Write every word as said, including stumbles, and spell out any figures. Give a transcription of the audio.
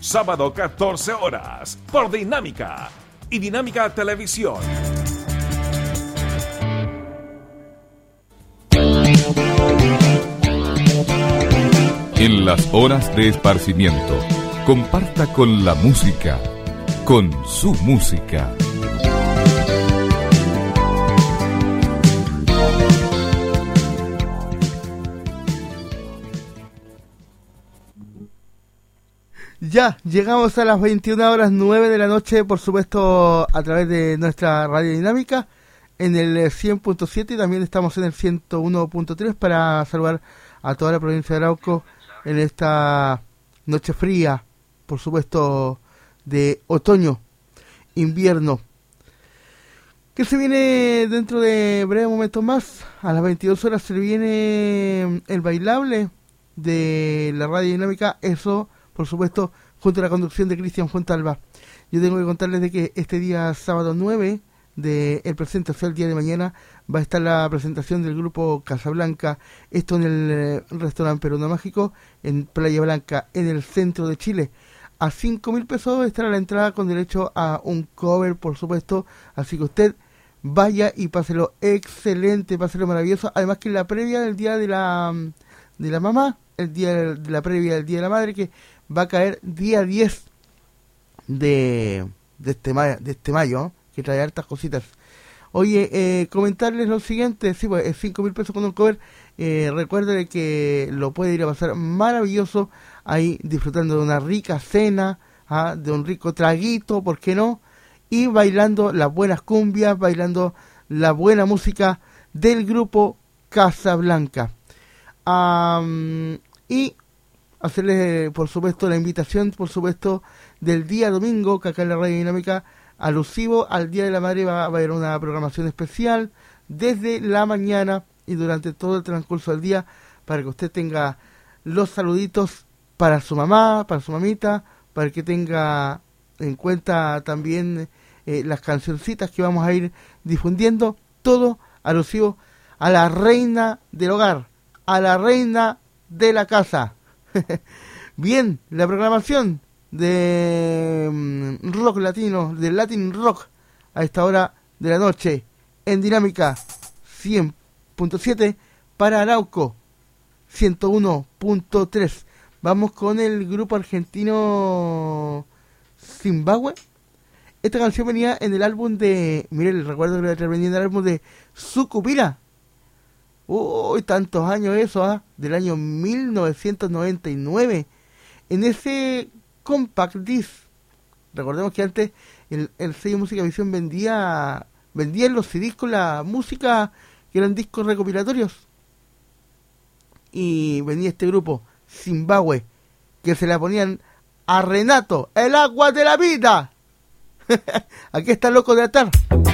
sábado catorce horas, por Dinámica y Dinámica Televisión. En las horas de esparcimiento, comparta con la música, con su música. Ya, llegamos a las veintiuna horas nueve de la noche, por supuesto, a través de nuestra radio dinámica, en el cien punto siete, y también estamos en el ciento uno punto tres para saludar a toda la provincia de Arauco en esta noche fría, por supuesto, de otoño, invierno, que se viene dentro de breves momentos más. A las veintidós horas se viene el bailable de la radio dinámica, eso, por supuesto, junto a la conducción de Cristian Fuentalba. Yo tengo que contarles de que este día sábado nueve de el presente, o sea, el día de mañana, va a estar la presentación del grupo Casablanca, esto en el eh, restaurante Peruno Mágico, en Playa Blanca, en el centro de Chile. A cinco mil pesos estará la entrada con derecho a un cover, por supuesto, así que usted vaya y páselo excelente, páselo maravilloso. Además que en la previa del día de la, de la mamá, el día de la previa del día de la madre, que va a caer día diez de, de, este, mayo, de este mayo, ¿no? Que trae hartas cositas. Oye, eh, comentarles lo siguiente, sí, pues es cinco mil pesos con un cover. Eh, recuerden que lo puede ir a pasar maravilloso ahí, disfrutando de una rica cena, ¿ah? De un rico traguito, ¿por qué no? Y bailando las buenas cumbias, bailando la buena música del grupo Casablanca. Um, y hacerles, por supuesto, la invitación, por supuesto, del día domingo, que acá en la Radio Dinámica, alusivo al Día de la Madre, va, va a haber una programación especial desde la mañana y durante todo el transcurso del día, para que usted tenga los saluditos para su mamá, para su mamita, para que tenga en cuenta también eh, las cancioncitas que vamos a ir difundiendo, todo alusivo a la reina del hogar, a la reina de la casa. Bien, la programación de um, rock latino, de Latin Rock, a esta hora de la noche, en Dinámica cien punto siete, para Arauco ciento uno punto tres. Vamos con el grupo argentino Zimbabue. Esta canción venía en el álbum de, miren, recuerdo que la venía en el álbum de Sucupira. Uy, tantos años eso, ¿ah? Del año mil novecientos noventa y nueve. En ese compact disc, recordemos que antes el, el sello Música Visión vendía vendía los C Ds con la música, que eran discos recopilatorios, y venía este grupo Zimbabue, que se la ponían a Renato, el agua de la vida. Aquí está Loco de Atar.